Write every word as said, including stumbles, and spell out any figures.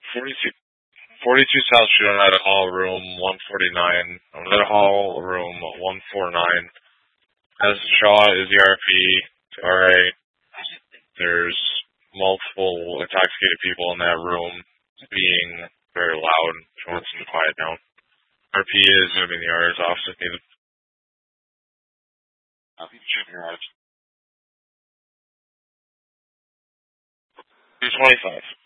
forty-two, forty-two South Street, Oneida Hall, room one forty-nine. Oneida Hall, room one forty-nine. As Shaw is the R P to R A. There's multiple intoxicated people in that room being very loud. She wants them to quiet down. R P is going to be in the R A's office if needed. I'll be checking your eyes. two twenty-five.